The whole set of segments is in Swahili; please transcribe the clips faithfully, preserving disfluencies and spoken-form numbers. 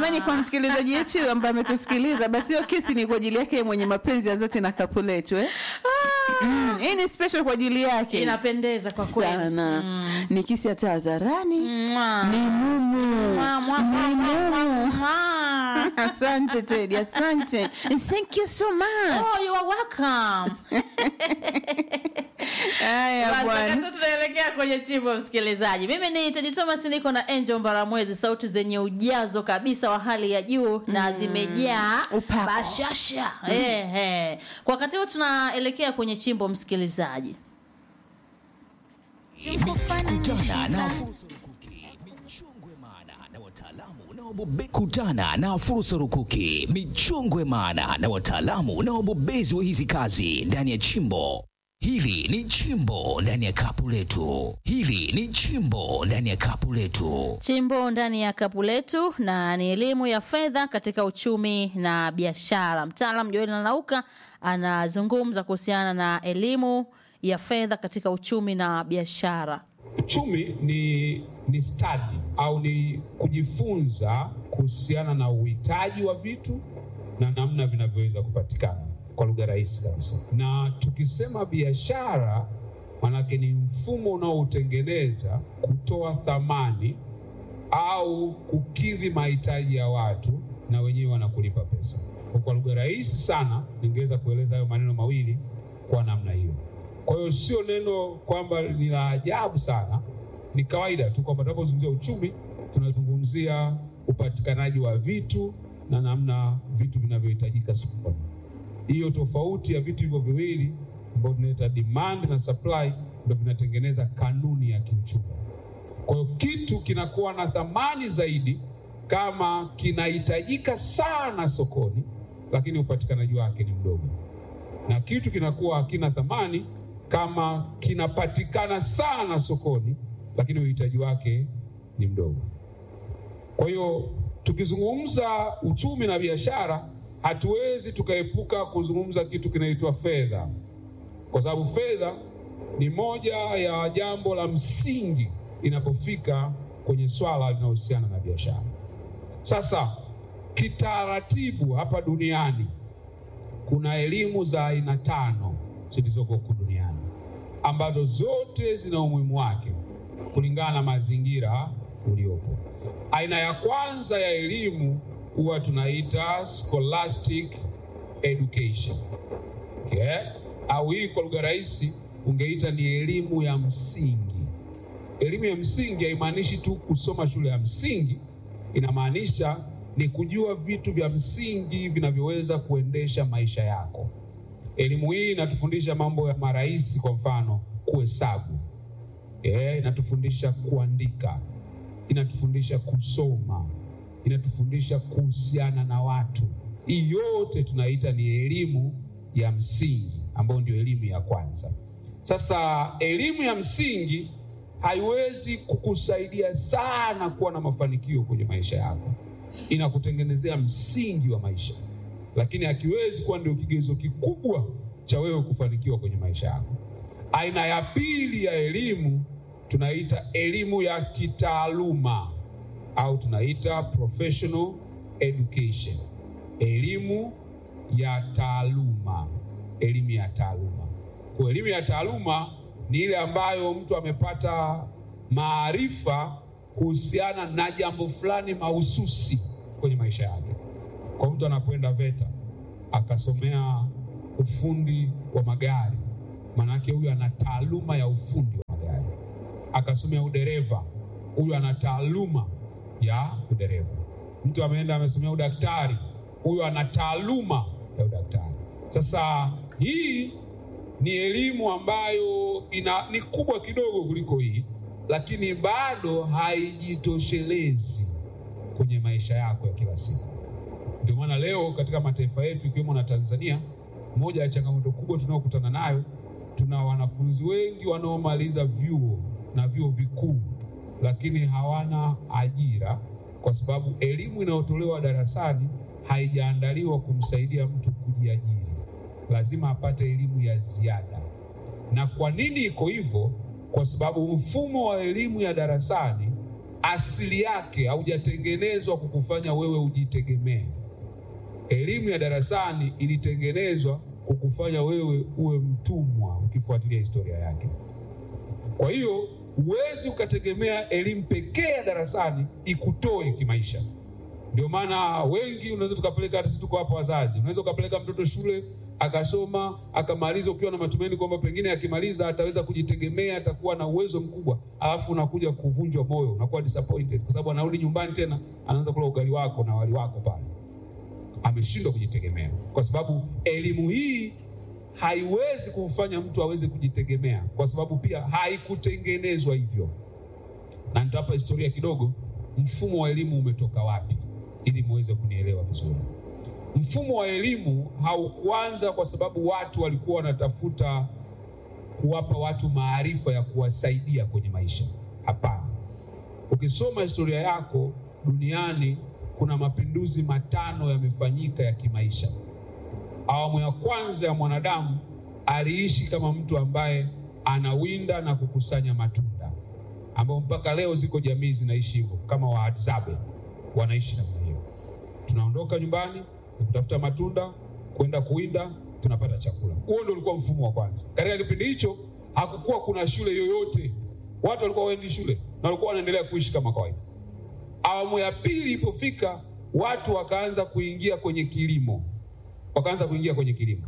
Jamani, kwa msikilizaji wetu ambaye ametusikiliza, basi hiyo kesi ni kwa ajili yake mwenye mapenzi ya dhati na kapu letu eh. Mm, hii ni special kwa ajili yake. Inapendeza kwa kweli sana. Mm. Ni kisi ya Tazarani. Mwah. Ni mumu. Mwah, mwah, mwah, mwah, mwah. Asante Teddy, asante. Thank you so much. Oh, you are welcome. Haya bwana. Basi tunaelekea kwenye chimbo msikilizaji. Mimi ni Teddy Thomas, niko na Angel Mbaramwezi, sauti zenye ujazo kabisa wa hali ya juu mm. na zimejaa bashasha. Mm. Eh eh. Kwa wakati huu tunaelekea kwenye chimbo msikilizaji. Kutana na fursa rukuki, michongwe maana na wataalamu na wabobezi. Kutana na fursa rukuki, michongwe maana na wataalamu na wabobezi wa hizi kazi ndani ya chimbo. Hili ni chimbo ndani ya kapu letu. Hili ni chimbo ndani ya kapu letu. Chimbo ndani ya kapu letu, na ni elimu ya fedha katika uchumi na biashara. Mtaalamu Joel Nanauka anazungumza kuhusiana na elimu ya fedha katika uchumi na biashara. Uchumi ni ni study au ni kujifunza kuhusiana na uhitaji wa vitu na namna vinavyoweza kupatikana kwa lugha rahisi kabisa. Na tukisema biashara, manake ni mfumo unaotengeneza kutoa thamani au kukidhi mahitaji ya watu na wenyewe wanakulipa pesa. Kwa lugha rahisi sana ningeweza kueleza hayo maneno mawili kwa namna hiyo. Kwa hiyo sio neno kwamba ni la ajabu sana, ni kawaida tu kwamba tunapozungumzia uchumi tunazungumzia upatikanaji wa vitu na namna vitu vinavyohitajika sokoni. Hiyo tofauti ya vitu hivyo viwili ambayo tunaita demand na supply ndio vinatengeneza kanuni ya kiuchumi. Kwa hiyo kitu kinakuwa na thamani zaidi kama kinahitajika sana sokoni lakini upatikanaji wake ni mdogo. Na kitu kinakuwa hakina thamani kama kinapatikana sana sokoni lakini uhitaji wake ni mdogo. Kwa hiyo tukizungumza uchumi na biashara, hatuwezi tukaepuka kuzungumza kitu kinaitwa fedha. Kwa sababu fedha ni moja ya jambo la msingi inapofika kwenye swala linalohusiana na biashara. Sasa kitaratibu hapa duniani kuna elimu za aina tano zilizoko huku duniani ambazo zote zina umuhimu wake kulingana na mazingira uliopo. Aina ya kwanza ya elimu huwa tunaita scholastic education. Okay? Au hii kwa lugha rahisi ungeita ni elimu ya msingi. Elimu ya msingi haimaanishi tu kusoma shule ya msingi, inamaanisha ni kujua vitu vya msingi vinavyoweza kuendesha maisha yako. Elimu hii inatufundisha mambo ya marahisi, kwa mfano kuhesabu. Eh, inatufundisha kuandika, inatufundisha kusoma, inatufundisha kuhusiana na watu. Hii yote tunaita ni elimu ya msingi ambayo ndio elimu ya kwanza. Sasa elimu ya msingi haiwezi kukusaidia sana kuwa na mafanikio kwenye maisha yako. Inakutengenezea msingi wa maisha, lakini hakiwezi kuwa ndio kigezo kikubwa cha wewe kufanikiwa kwenye maisha yako. Aina ya pili ya elimu tunaita elimu ya kitaaluma au tunaita professional education. Elimu ya taaluma, elimu ya taaluma. Kwa elimu ya taaluma ni ile ambayo mtu amepata maarifa kuhusiana na jambo fulani mahususi kwenye maisha yake. Kwa mtu anapoenda VETA akasomea ufundi wa magari, maana yake huyu ana taaluma ya ufundi wa magari. Akasomea udereva, huyu ana taaluma ya udereva. Mtu ameenda amesomea udaktari, huyu ana taaluma ya udaktari. Sasa hii ni elimu ambayo ina, ni kubwa kidogo kuliko hii, lakini bado haijitoshelezi kwenye maisha yako ya kila siku. Ndio maana leo katika mataifa yetu ikiwemo na Tanzania, moja ya changamoto kubwa tunayokutana nayo, tuna wanafunzi wengi wanaomaliza vyuo na vyuo vikuu lakini hawana ajira, kwa sababu elimu inayotolewa darasani haijaandaliwa kumsaidia mtu kujiajiri. Lazima apate elimu ya ziada. Na kwa nini iko hivyo? Kwa sababu mfumo wa elimu ya darasani asili yake haujatengenezwa kukufanya wewe ujitegemee. Elimu ya darasani ilitengenezwa kukufanya wewe uwe mtumwa, ukifuatilia historia yake. Kwa hiyo huwezi ukategemea elimu pekee ya darasani ikutoe kimaisha. Ndio maana wengi unaweza tukapeleka, hata sisi tuko hapa wazazi, unaweza ukapeleka mtoto shule akasoma akamaliza ukiwa na matumaini kwamba pengine akimaliza ataweza kujitegemea, atakuwa na uwezo mkubwa, alafu unakuja kuvunjwa moyo, unakuwa disappointed kwa sababu anarudi nyumbani tena anaanza kula ugali wako na wali wako pale. Ameshindwa kujitegemea kwa sababu elimu hii haiwezi kumfanya mtu aweze kujitegemea, kwa sababu pia haikutengenezwa hivyo. Na nitapa historia kidogo, mfumo wa elimu umetoka wapi ili muweze kunielewa vizuri. Mfumo wa elimu haukuanza kwa sababu watu walikuwa wanatafuta kuwapa watu maarifa ya kuwasaidia kwenye maisha. Hapana. Ukisoma historia yako duniani, kuna mapinduzi matano yamefanyika ya kimaisha. Awamu ya kwanza ya mwanadamu aliishi kama mtu ambaye anawinda na kukusanya matunda, ambao mpaka leo ziko jamii zinaishi hivyo, kama Wahadzabe wanaishi namna hiyo. Tunaondoka nyumbani kutafuta matunda, kwenda kuwinda, tunapata chakula. Huo ndio ulikuwa mfumo wa kwanza. Katika kipindi hicho hakukuwa kuna shule yoyote. Watu walikuwa waendi shule na walikuwa wanaendelea kuishi kama kawaida. Awamu ya pili ilipofika, watu wakaanza kuingia kwenye kilimo. Wakaanza kuingia kwenye kilimo.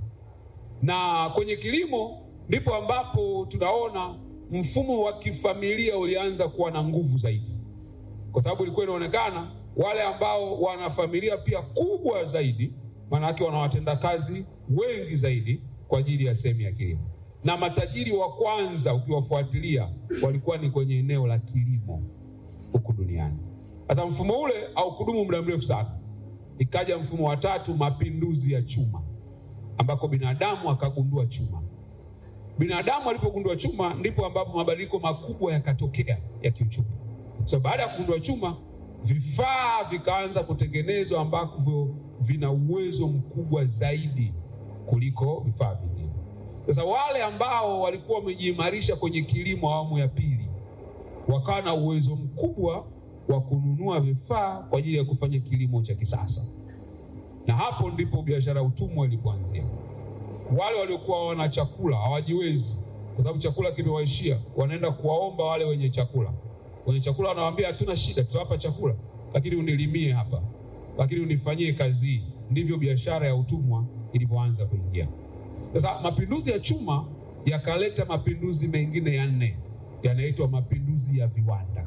Na kwenye kilimo ndipo ambapo tunaona mfumo wa kifamilia ulianza kuwa na nguvu zaidi. Kwa sababu ilikuwa inaonekana wale ambao wana familia pia kubwa zaidi, maana yake wanawatenda kazi wengi zaidi kwa ajili ya sehemu ya kilimo. Na matajiri wa kwanza ukiwafuatilia walikuwa ni kwenye eneo la kilimo huku duniani. Sasa mfumo ule haukudumu muda mrefu sana. Ikaja mfumo wa tatu, mapinduzi ya chuma, ambako binadamu akagundua chuma. Binadamu alipogundua chuma ndipo ambapo mabadiliko makubwa yakatokea ya kiuchumi. So baada ya kugundua chuma, vifaa vikaanza kutengenezwa ambavyo vina uwezo mkubwa zaidi kuliko vifaa vingine. Sasa wale ambao walikuwa wamejiimarisha kwenye kilimo awamu ya pili wakawa na uwezo mkubwa wa kununua vifaa kwa ajili ya kufanya kilimo cha kisasa. Na hapo ndipo biashara utumwa ilipoanzia. Wale waliokuwa wana chakula hawajiwezi, kwa sababu chakula kimewaishia, wanaenda kuwaomba wale wenye chakula. Wenye chakula wanawaambia, hatuna shida, tutawapa chakula, lakini unilimie hapa, lakini unifanyie kazi hii. Ndivyo biashara ya utumwa ilipoanza kuingia. Sasa mapinduzi ya chuma yakaleta mapinduzi mengine ya nne, yanaitwa mapinduzi ya viwanda.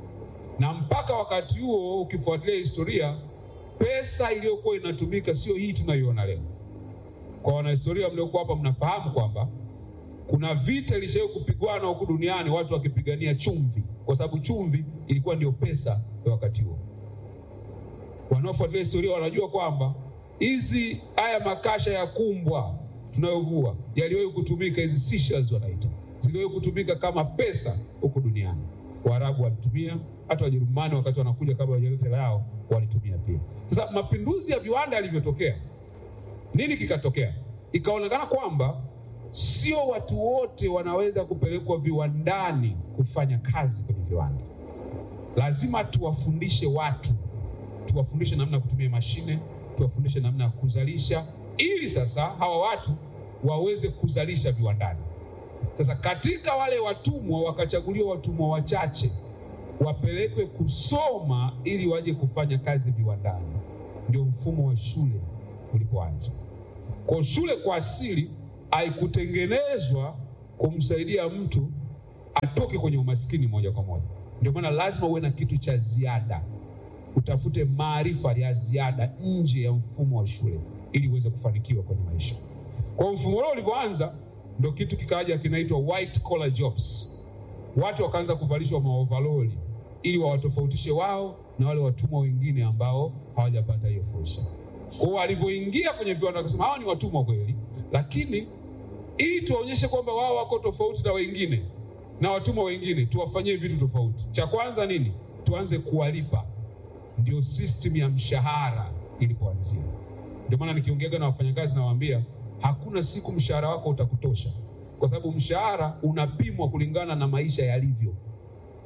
Na mpaka wakati huo ukifuatilia historia, pesa iliyokuwa inatumika sio hii tunayoiona leo. Kwa wanahistoria mliokuwa hapa mnafahamu kwamba kuna vita ilishawahi kupigwana huku duniani, watu wakipigania chumvi, kwa sababu chumvi ilikuwa ndio pesa ya wakati huo. Wanaofuatilia historia wanajua kwamba hizi haya makasha ya kumbwa tunayovua yaliwahi kutumika, hizi seashells wanaita, ziliwahi kutumika kama pesa huku duniani. Waarabu walitumia, hata Wajerumani wakati wanakuja kabla wajalete lao walitumia pia. Sasa mapinduzi ya viwanda yalivyotokea, nini kikatokea? Ikaonekana kwamba sio watu wote wanaweza kupelekwa viwandani kufanya kazi kwenye viwanda. Lazima tuwafundishe watu, tuwafundishe namna kutumia mashine, tuwafundishe namna ya kuzalisha, ili sasa hawa watu waweze kuzalisha viwandani. Sasa katika wale watumwa wakachaguliwa watumwa wachache wapelekwe kusoma ili waje kufanya kazi viwandani. Ndio mfumo wa shule ulipoanza. Kwa shule kwa asili haikutengenezwa kumsaidia mtu atoke kwenye umaskini moja kwa moja. Ndio maana lazima uwe na kitu cha ziada, utafute maarifa ya ziada nje ya mfumo wa shule ili uweze kufanikiwa kwenye maisha. Kwa mfumo ule ulipoanza, ndio kitu kikaja kinaitwa white collar jobs. Watu wakaanza kuvalishwa maovaloli ili wawatofautishe wao na wale watumwa wengine ambao hawajapata hiyo fursa. Kwa walivyoingia kwenye viwanda wakasema hawa ni watumwa kweli, lakini ili tuwaonyeshe kwamba wao wako tofauti na wengine na watumwa wengine, tuwafanyie vitu tofauti. Cha kwanza nini? Tuanze kuwalipa. Ndio system ya mshahara ilipoanzia. Ndio maana nikiongea na wafanyakazi nawaambia hakuna siku mshahara wako utakutosha, kwa sababu mshahara unapimwa kulingana na maisha yalivyo.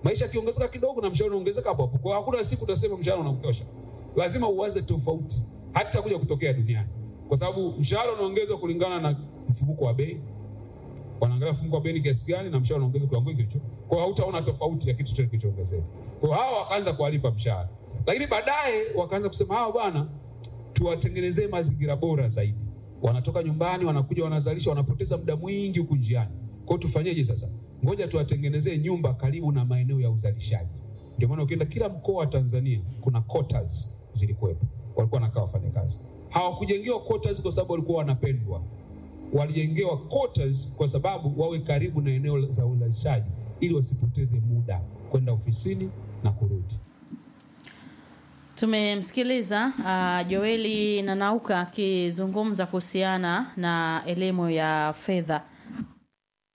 Maisha kiongezeka kidogo na mshahara unaongezeka hapo hapo. Kwa hakuna siku utasema mshahara unakutosha. Lazima uwaze tofauti hata kuja kutokea duniani. Kwa sababu mshahara unaongezwa kulingana na mfumuko wa bei. Wanaangalia mfumuko wa bei kiasi gani na mshahara unaongezwa kwa kiwango hicho. Kwa hiyo hautaona tofauti ya kitu chochote kilichoongezeka. Kwa hiyo hao wakaanza kuwalipa mshahara. Lakini baadaye wakaanza kusema hao bwana tuwatengenezee mazingira bora zaidi. Wanatoka nyumbani, wanakuja wanazalisha, wanapoteza muda mwingi huku njiani. Kwa hiyo tufanyeje sasa? Ngoja tuwatengenezee nyumba karibu na maeneo ya uzalishaji. Ndio maana ukienda kila mkoa wa Tanzania kuna quotas zilikuwepo. Walikuwa wanakaa wafanyakazi. Hawakujengewa quotas kwa sababu walikuwa wanapendwa. Walijengewa quotas kwa sababu wawe karibu na eneo za uzalishaji ili wasipoteze muda kwenda ofisini na kurudi. Tumemsikiliza uh, Joeli Nanauka akizungumza kuhusiana na elimu ya fedha